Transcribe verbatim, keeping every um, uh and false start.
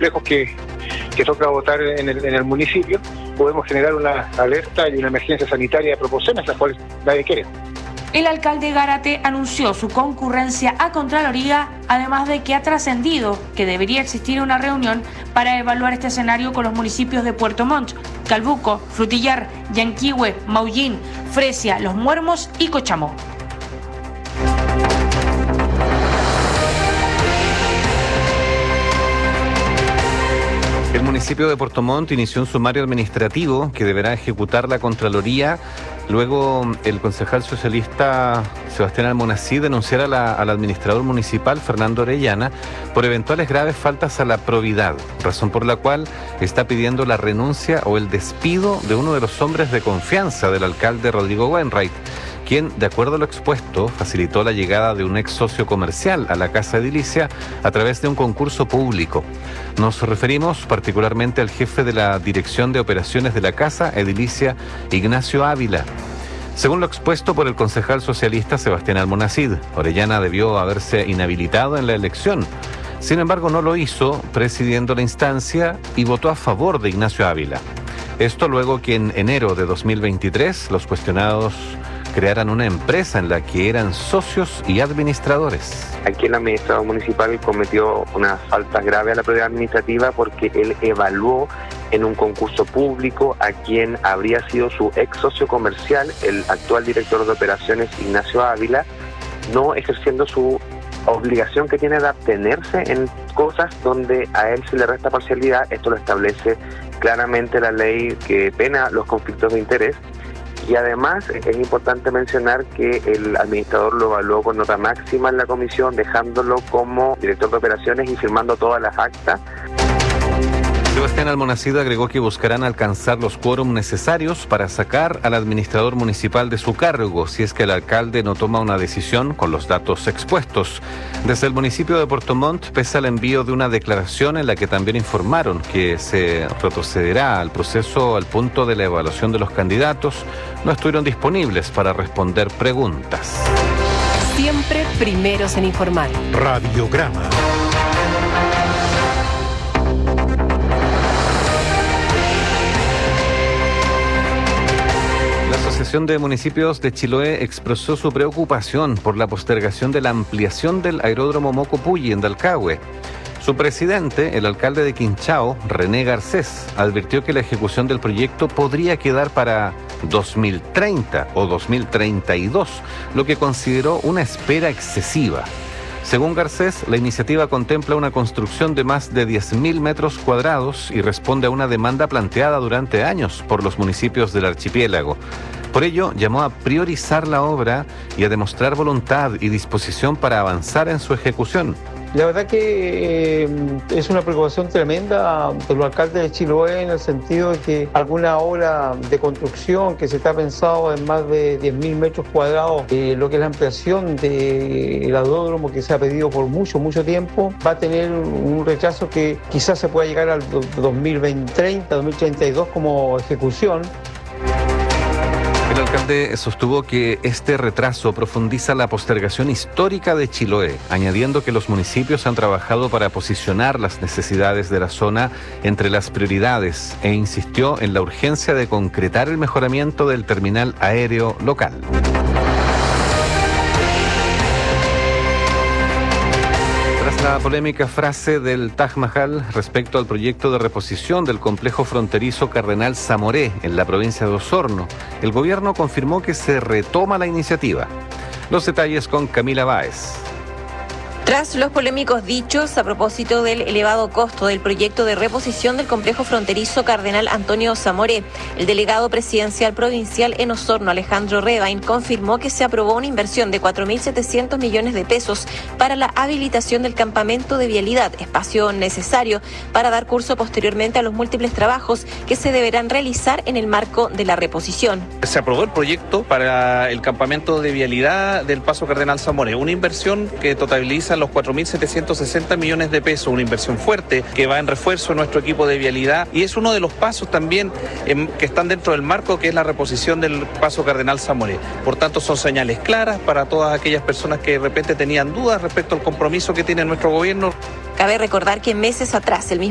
complejos que, que toca votar en el, en el municipio, podemos generar una alerta y una emergencia sanitaria de proporciones, las cuales nadie quiere. El alcalde Gárate anunció su concurrencia a Contraloría, además de que ha trascendido que debería existir una reunión para evaluar este escenario con los municipios de Puerto Montt, Calbuco, Frutillar, Yanquihue, Maullín, Fresia, Los Muermos y Cochamó. El municipio de Puerto Montt inició un sumario administrativo que deberá ejecutar la Contraloría. Luego, el concejal socialista Sebastián Almonacid denunciará a la, al administrador municipal Fernando Orellana por eventuales graves faltas a la probidad, razón por la cual está pidiendo la renuncia o el despido de uno de los hombres de confianza del alcalde Rodrigo Wainwright, quien, de acuerdo a lo expuesto, facilitó la llegada de un ex socio comercial a la Casa Edilicia a través de un concurso público. Nos referimos particularmente al jefe de la Dirección de Operaciones de la Casa Edilicia, Ignacio Ávila. Según lo expuesto por el concejal socialista Sebastián Almonacid, Orellana debió haberse inhabilitado en la elección. Sin embargo, no lo hizo, presidiendo la instancia, y votó a favor de Ignacio Ávila. Esto luego que en enero de dos mil veintitrés los cuestionados crearan una empresa en la que eran socios y administradores. Aquí el administrador municipal cometió unas faltas graves a la probidad administrativa porque él evaluó en un concurso público a quien habría sido su ex socio comercial, el actual director de operaciones Ignacio Ávila, no ejerciendo su obligación que tiene de abstenerse en cosas donde a él se le resta parcialidad. Esto lo establece claramente la ley que pena los conflictos de interés. Y además es importante mencionar que el administrador lo evaluó con nota máxima en la comisión, dejándolo como director de operaciones y firmando todas las actas. Sebastián Almonacid agregó que buscarán alcanzar los quórum necesarios para sacar al administrador municipal de su cargo si es que el alcalde no toma una decisión con los datos expuestos. Desde el municipio de Puerto Montt, pese al envío de una declaración en la que también informaron que se retrocederá al proceso al punto de la evaluación de los candidatos, no estuvieron disponibles para responder preguntas. Siempre primeros en informar. Radiograma. La Asociación de Municipios de Chiloé expresó su preocupación por la postergación de la ampliación del aeródromo Mocopuyi en Dalcahue. Su presidente, el alcalde de Quinchao, René Garcés, advirtió que la ejecución del proyecto podría quedar para dos mil treinta o dos mil treinta y dos, lo que consideró una espera excesiva. Según Garcés, la iniciativa contempla una construcción de más de diez mil metros cuadrados y responde a una demanda planteada durante años por los municipios del archipiélago. Por ello, llamó a priorizar la obra y a demostrar voluntad y disposición para avanzar en su ejecución. La verdad que eh, es una preocupación tremenda de los alcaldes de Chiloé en el sentido de que alguna obra de construcción que se está pensado en más de diez mil metros cuadrados, eh, lo que es la ampliación del aeródromo que se ha pedido por mucho, mucho tiempo, va a tener un rechazo que quizás se pueda llegar al dos mil treinta, dos mil treinta y dos como ejecución. El alcalde sostuvo que este retraso profundiza la postergación histórica de Chiloé, añadiendo que los municipios han trabajado para posicionar las necesidades de la zona entre las prioridades e insistió en la urgencia de concretar el mejoramiento del terminal aéreo local. La polémica frase del Taj Mahal respecto al proyecto de reposición del complejo fronterizo Cardenal Zamoré en la provincia de Osorno, el gobierno confirmó que se retoma la iniciativa. Los detalles con Camila Báez. Tras los polémicos dichos a propósito del elevado costo del proyecto de reposición del complejo fronterizo Cardenal Antonio Zamoré, el delegado presidencial provincial en Osorno, Alejandro Rebain, confirmó que se aprobó una inversión de cuatro mil setecientos millones de pesos para la habilitación del campamento de vialidad, espacio necesario para dar curso posteriormente a los múltiples trabajos que se deberán realizar en el marco de la reposición. Se aprobó el proyecto para el campamento de vialidad del Paso Cardenal Zamoré, una inversión que totaliza los cuatro mil setecientos sesenta millones de pesos, una inversión fuerte que va en refuerzo de nuestro equipo de vialidad y es uno de los pasos también eh, que están dentro del marco que es la reposición del Paso Cardenal Zamoré. Por tanto, son señales claras para todas aquellas personas que de repente tenían dudas respecto al compromiso que tiene nuestro gobierno. Cabe recordar que meses atrás el mismo